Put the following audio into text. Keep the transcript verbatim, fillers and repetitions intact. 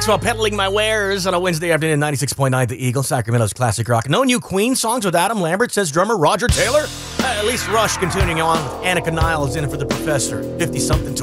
while peddling my wares on a Wednesday afternoon, ninety-six point nine The Eagle, Sacramento's classic rock. No new Queen songs with Adam Lambert, says drummer Roger Taylor. Uh, at least Rush continuing on with Annika Niles in it for the Professor. fifty-something